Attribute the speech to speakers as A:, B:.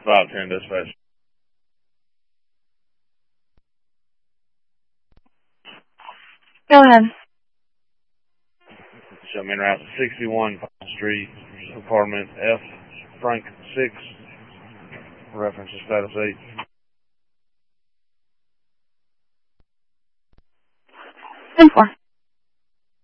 A: 510 dispatch.
B: Go ahead.
A: Show me en route to 61 Pine Street, apartment F, Frank 6, reference to status 8.
B: 10-4.